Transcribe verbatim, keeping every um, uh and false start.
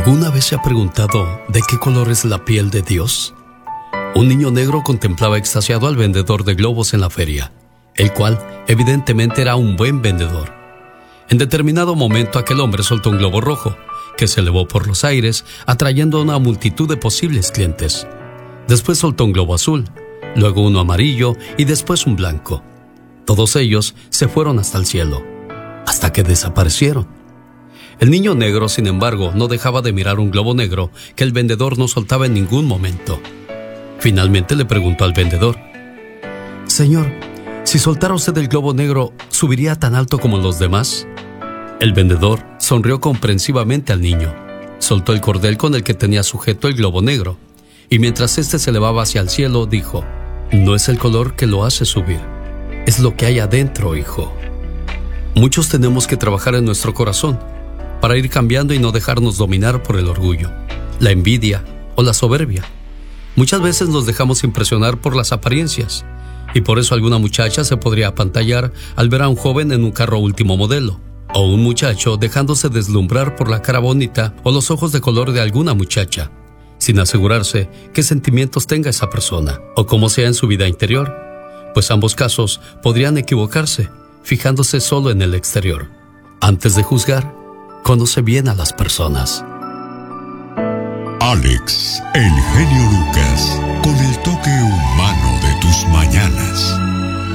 ¿Alguna vez se ha preguntado de qué color es la piel de Dios? Un niño negro contemplaba extasiado al vendedor de globos en la feria, el cual evidentemente era un buen vendedor. En determinado momento aquel hombre soltó un globo rojo, que se elevó por los aires, atrayendo a una multitud de posibles clientes. Después soltó un globo azul, luego uno amarillo y después un blanco. Todos ellos se fueron hasta el cielo, hasta que desaparecieron. El niño negro, sin embargo, no dejaba de mirar un globo negro que el vendedor no soltaba en ningún momento. Finalmente le preguntó al vendedor: «Señor, si soltara usted el globo negro, ¿subiría tan alto como los demás?». El vendedor sonrió comprensivamente al niño, soltó el cordel con el que tenía sujeto el globo negro, y mientras éste se elevaba hacia el cielo, dijo: «No es el color que lo hace subir, es lo que hay adentro, hijo». Muchos tenemos que trabajar en nuestro corazón para ir cambiando y no dejarnos dominar por el orgullo, la envidia o la soberbia. Muchas veces nos dejamos impresionar por las apariencias, y por eso alguna muchacha se podría apantallar al ver a un joven en un carro último modelo, o un muchacho dejándose deslumbrar por la cara bonita o los ojos de color de alguna muchacha, sin asegurarse qué sentimientos tenga esa persona o cómo sea en su vida interior, pues ambos casos podrían equivocarse fijándose solo en el exterior. Antes de juzgar, conoce bien a las personas. Alex, el genio Lucas, con el toque humano de tus mañanas.